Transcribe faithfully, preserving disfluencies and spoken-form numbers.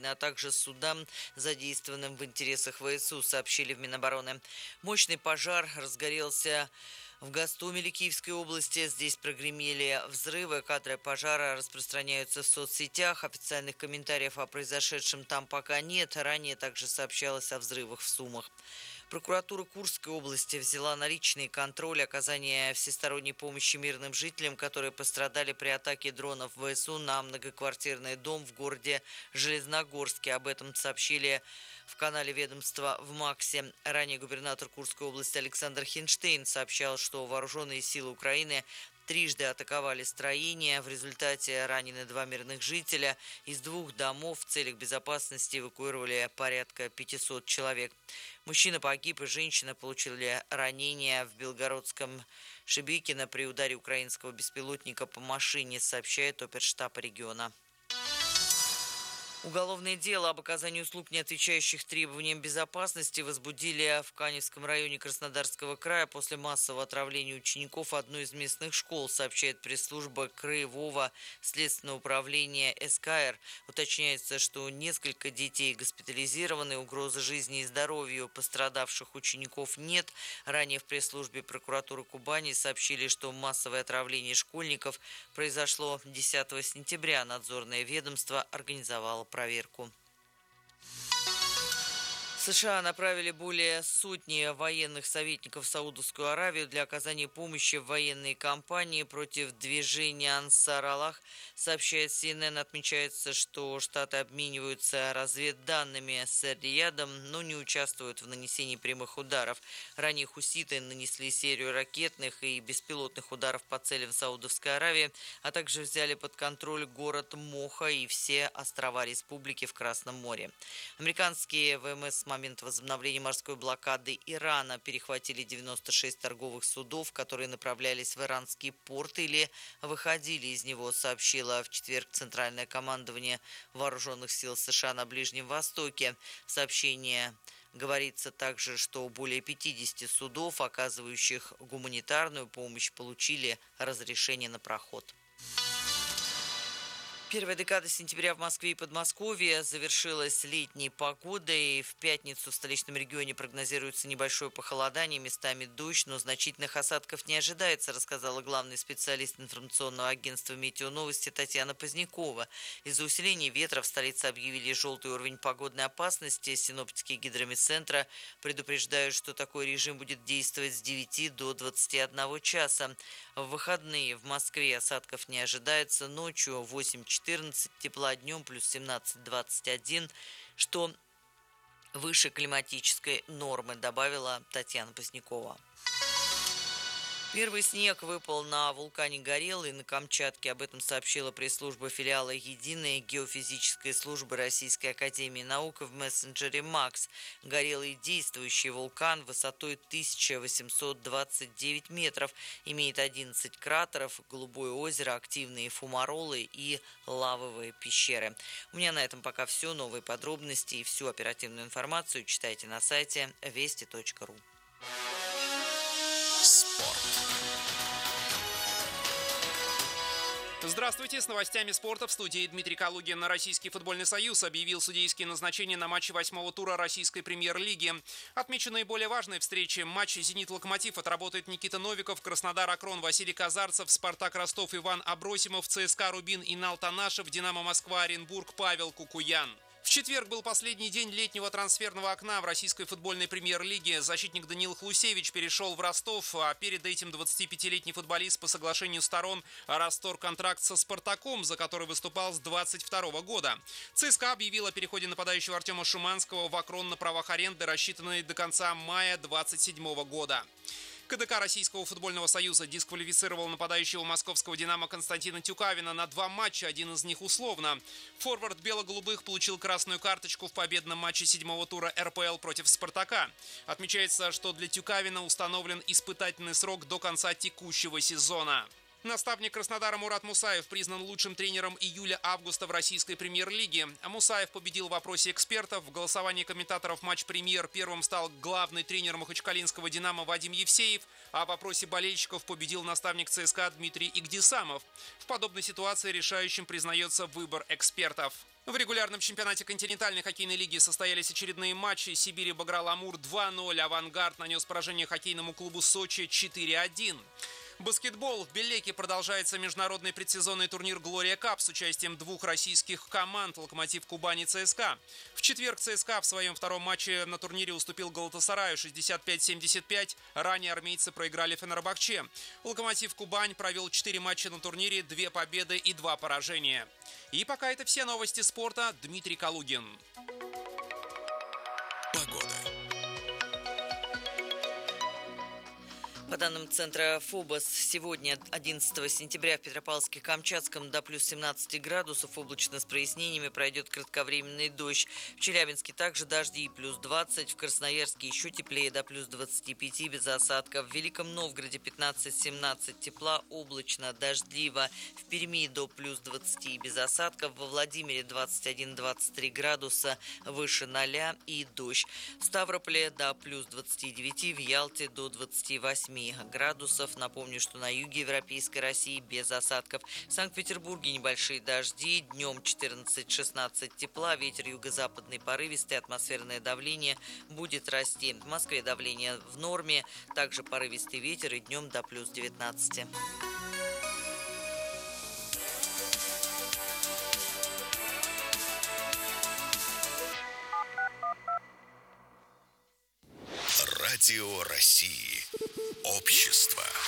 Украины, а также судам, задействованным в интересах ВСУ, сообщили в Минобороны. Мощный пожар разгорелся в Гостомеле Киевской области. Здесь прогремели взрывы. Кадры пожара распространяются в соцсетях. Официальных комментариев о произошедшем там пока нет. Ранее также сообщалось о взрывах в Сумах. Прокуратура Курской области взяла на личный контроль оказание всесторонней помощи мирным жителям, которые пострадали при атаке дронов ВСУ на многоквартирный дом в городе Железногорске. Об этом сообщили в канале ведомства в МАКСе. Ранее губернатор Курской области Александр Хинштейн сообщал, что вооруженные силы Украины трижды атаковали строения. В результате ранены два мирных жителя. Из двух домов в целях безопасности эвакуировали порядка пятисот человек. Мужчина погиб и женщина получили ранения в Белгородском Шебекино при ударе украинского беспилотника по машине, сообщает оперштаб региона. Уголовное дело об оказании услуг, не отвечающих требованиям безопасности, возбудили в Каневском районе Краснодарского края после массового отравления учеников одной из местных школ, сообщает пресс-служба Краевого следственного управления СКР. Уточняется, что несколько детей госпитализированы, угрозы жизни и здоровью пострадавших учеников нет. Ранее в пресс-службе прокуратуры Кубани сообщили, что массовое отравление школьников произошло десятого сентября. Надзорное ведомство организовало проверку. США направили более сотни военных советников в Саудовскую Аравию для оказания помощи в военной кампании против движения Ансар-Аллах, сообщает си эн эн. Отмечается, что Штаты обмениваются разведданными с Эр-Риядом, но не участвуют в нанесении прямых ударов. Ранее хуситы нанесли серию ракетных и беспилотных ударов по целям в Саудовской Аравии, а также взяли под контроль город Моха и все острова республики в Красном море. Американские ВМС с момента возобновления морской блокады Ирана перехватили девяносто шесть торговых судов, которые направлялись в иранский порт или выходили из него, сообщило в четверг Центральное командование Вооруженных сил США на Ближнем Востоке. В сообщении говорится также, что более пятидесяти судов, оказывающих гуманитарную помощь, получили разрешение на проход. Первая декада сентября в Москве и Подмосковье завершилась летней погодой. И в пятницу в столичном регионе прогнозируется небольшое похолодание, местами дождь, но значительных осадков не ожидается, рассказала главный специалист информационного агентства «Метеоновости» Татьяна Позднякова. Из-за усиления ветра в столице объявили желтый уровень погодной опасности. Синоптики Гидрометцентра предупреждают, что такой режим будет действовать с девяти до двадцати одного часа. В выходные в Москве осадков не ожидается. Ночью восемь-четырнадцать тепла, днем плюс семнадцать-двадцать один, что выше климатической нормы, добавила Татьяна Позднякова. Первый снег выпал на вулкане Горелый на Камчатке. Об этом сообщила пресс-служба филиала Единой геофизической службы Российской академии наук в мессенджере МАКС. Горелый – действующий вулкан высотой тысяча восемьсот двадцать девять метров, имеет одиннадцать кратеров, голубое озеро, активные фумаролы и лавовые пещеры. У меня на этом пока все. Новые подробности и всю оперативную информацию читайте на сайте вести точка ру. Здравствуйте, с новостями спорта в студии Дмитрий Калугин. Российский футбольный союз объявил судейские назначения на матче восьмого тура российской премьер-лиги. Отмечу наиболее важные встречи. Матч «Зенит-Локомотив» отработает Никита Новиков, Краснодар-Акрон Василий Казарцев, Спартак-Ростов Иван Абросимов, ЦСКА Рубин Инал Танашев, Динамо Москва Оренбург Павел Кукуян. В четверг был последний день летнего трансферного окна в российской футбольной премьер-лиге. Защитник Даниил Хлусевич перешел в Ростов, а перед этим двадцатипятилетний футболист по соглашению сторон расторг контракт со «Спартаком», за который выступал с двадцать второго года. ЦСКА объявил о переходе нападающего Артема Шуманского в «Акрон» на правах аренды, рассчитанной до конца мая двадцать седьмого года. КДК Российского футбольного союза дисквалифицировал нападающего московского «Динамо» Константина Тюкавина на два матча, один из них условно. Форвард бело-голубых получил красную карточку в победном матче седьмого тура эр пэ эл против «Спартака». Отмечается, что для Тюкавина установлен испытательный срок до конца текущего сезона. Наставник Краснодара Мурат Мусаев признан лучшим тренером июля-августа в российской премьер-лиге. А Мусаев победил в опросе экспертов. В голосовании комментаторов матч премьер первым стал главный тренер махачкалинского «Динамо» Вадим Евсеев, а в опросе болельщиков победил наставник ЦСКА Дмитрий Игдисамов. В подобной ситуации решающим признается выбор экспертов. В регулярном чемпионате континентальной хоккейной лиги состоялись очередные матчи. Сибирь обыграл Амур два ноль, «Авангард» нанес поражение хоккейному клубу Сочи четыре один. Баскетбол. В Белеке продолжается международный предсезонный турнир «Глория Кап» с участием двух российских команд «Локомотив Кубань» и ЦСКА. В четверг ЦСКА в своем втором матче на турнире уступил Галатасараю шестьдесят пять семьдесят пять. Ранее армейцы проиграли Фенербахче. «Локомотив Кубань» провел четыре матча на турнире, две победы и два поражения. И пока это все новости спорта. Дмитрий Калугин. Погода. По данным центра ФОБОС, сегодня, одиннадцатого сентября, в Петропавловске-Камчатском до плюс семнадцати градусов, облачно с прояснениями, пройдет кратковременный дождь. В Челябинске также дожди, плюс двадцать, в Красноярске еще теплее, до плюс двадцати пяти, без осадков. В Великом Новгороде пятнадцать-семнадцать тепла, облачно, дождливо. В Перми до плюс двадцати, без осадков. Во Владимире двадцать один - двадцать три градуса, выше ноля и дождь. В Ставрополе до плюс двадцати девяти, в Ялте до двадцати восьми градусов. Напомню, что на юге Европейской России без осадков. В Санкт-Петербурге небольшие дожди. Днем четырнадцать - шестнадцать тепла. Ветер юго-западный порывистый. Атмосферное давление будет расти. В Москве давление в норме. Также порывистый ветер и днем до плюс девятнадцати. Радио России. Общество.